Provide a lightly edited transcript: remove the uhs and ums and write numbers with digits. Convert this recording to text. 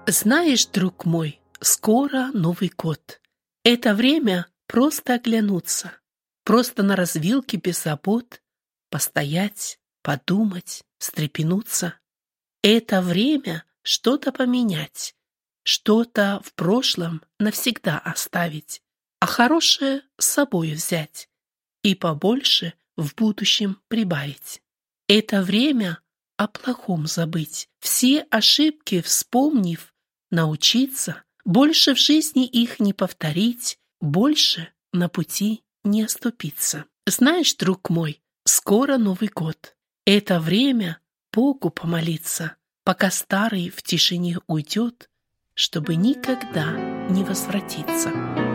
Знаешь, друг мой, скоро Новый год. Это время просто оглянуться, просто на развилке без забот, постоять, подумать, встрепенуться. Это время что-то поменять, что-то в прошлом навсегда оставить, а хорошее с собой взять и побольше в будущем прибавить. Это время о плохом забыть, все ошибки вспомнив, научиться, больше в жизни их не повторить, больше на пути не оступиться. Знаешь, друг мой, скоро Новый год. Это время Богу помолиться, пока старый в тишине уйдет, чтобы никогда не возвратиться.